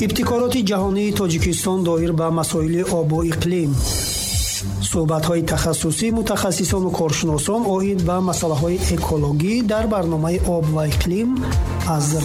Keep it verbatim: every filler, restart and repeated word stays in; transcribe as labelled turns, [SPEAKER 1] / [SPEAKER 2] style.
[SPEAKER 1] ибтикороти ҷаҳонии Тоҷикистон доир ба масоили обу иқлим. суҳбатҳои тахассусӣ мутахассисону коршиносон оид ба масъалаҳои экологӣ дар барномаи об ва иқлим аз